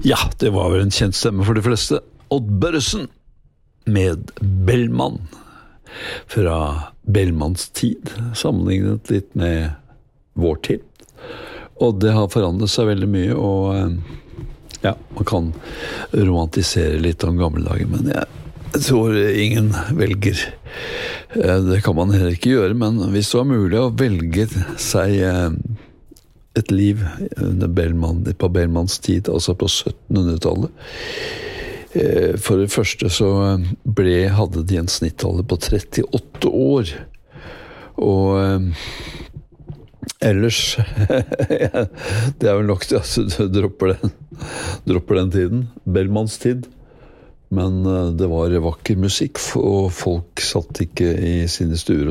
Ja, det var vel en kjent stemme for de fleste. Odd Børresen med Bellman fra Bellmans tid, sammenlignet litt med vår tid. Og det har forandret seg veldig mye, og ja, man kan romantisere litt om gamle dager, men jeg tror ingen velger. Det kan man heller ikke gjøre, men hvis det var mulig å velge seg et liv på Bellmans tid, altså på 1700-tallet. For det første så hadde de en snittalder på 38 år. Og ellers det vel nok til at du dropper den tiden, Bellmans tid. Men det var vakker musikk, og folk satt ikke i sine stuer